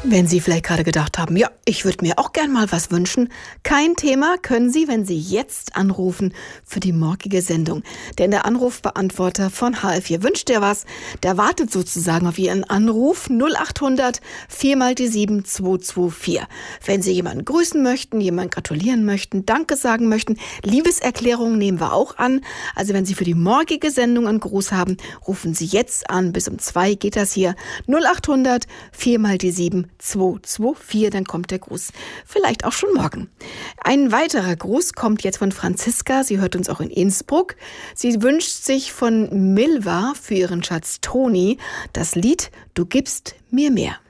Wenn Sie vielleicht gerade gedacht haben, ja, ich würde mir auch gern mal was wünschen, kein Thema, können Sie, wenn Sie jetzt anrufen für die morgige Sendung. Denn der Anrufbeantworter von HR4 wünscht dir was, der wartet sozusagen auf Ihren Anruf 0800 4 mal die 7 224. Wenn Sie jemanden grüßen möchten, jemanden gratulieren möchten, Danke sagen möchten, Liebeserklärungen nehmen wir auch an. Also wenn Sie für die morgige Sendung einen Gruß haben, rufen Sie jetzt an. Bis um 2 geht das hier. 0800 4 mal die 7 224, dann kommt der Gruß vielleicht auch schon morgen. Ein weiterer Gruß kommt jetzt von Franziska. Sie hört uns auch in Innsbruck. Sie wünscht sich von Milva für ihren Schatz Toni das Lied Du gibst mir mehr.